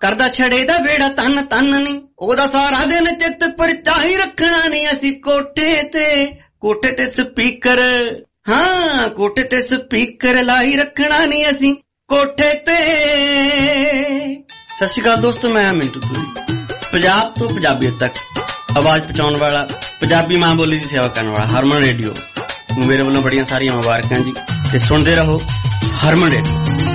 ਕਰਦਾ ਛੜੇ ਦਾ ਵੇੜਾ ਤਨ ਤਨ ਨੀ, ਉਹਦਾ ਸਾਰਾ ਦਿਨ ਚਿੱਤ ਪਰਚਾਈ ਰੱਖਣਾ ਨੀ। ਅਸੀਂ ਕੋਠੇ ਤੇ ਸਪੀਕਰ, ਹਾਂ ਕੋਠੇ ਤੇ ਸਪੀਕਰ ਲਾਈ ਰੱਖਣਾ ਨੀ ਅਸੀਂ ਕੋਠੇ ਤੇ। ਸਤਿ ਸ਼੍ਰੀ ਅਕਾਲ ਦੋਸਤੋ, ਮੈਂ ਮਿੰਟੂ ਤੁਰੀ। ਪੰਜਾਬ ਤੋਂ ਪੰਜਾਬੀਅਤ ਤੱਕ ਆਵਾਜ਼ ਪਹੁੰਚਾਉਣ ਵਾਲਾ, ਪੰਜਾਬੀ ਮਾਂ ਬੋਲੀ ਦੀ ਸੇਵਾ ਕਰਨ ਵਾਲਾ ਹਰਮਨ ਰੇਡੀਓ ਨੂੰ ਮੇਰੇ ਵੱਲੋਂ ਬੜੀਆਂ ਸਾਰੀਆਂ ਮੁਬਾਰਕਾਂ ਜੀ, ਤੇ ਸੁਣਦੇ ਰਹੋ ਹਰਮਨ ਰੇਡੀਓ।